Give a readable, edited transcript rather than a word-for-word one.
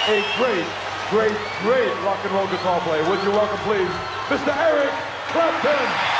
a great, great, great rock and roll guitar player. Would you welcome, please, Mr. Eric Clapton?